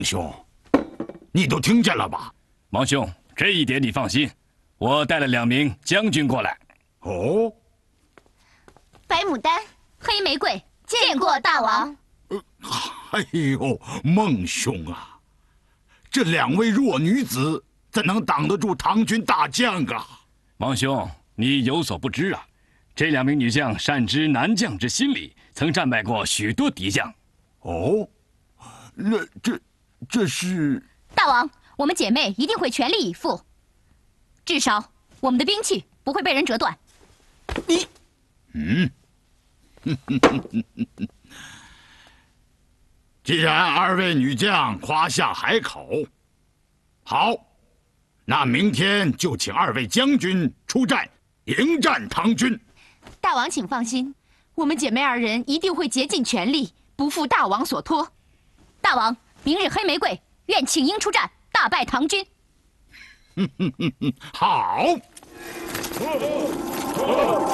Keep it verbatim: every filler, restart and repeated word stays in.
兄，你都听见了吧？ 王兄，这一点你放心，我带了两名将军过来。 哦， 白牡丹、黑玫瑰，见过大王。 呃，哎呦，孟兄啊，这两位弱女子怎能挡得住唐军大将啊？ 王兄，你有所不知啊，这两名女将善知男将之心理，曾战败过许多敌将。 哦，那这这是大王，我们姐妹一定会全力以赴，至少我们的兵器不会被人折断。 你，嗯，既然二位女将夸下海口，好，那明天就请二位将军出战，迎战唐军。 大王请放心，我们姐妹二人一定会竭尽全力，不负大王所托。大王，明日黑玫瑰愿请缨出战，大败唐军。 好。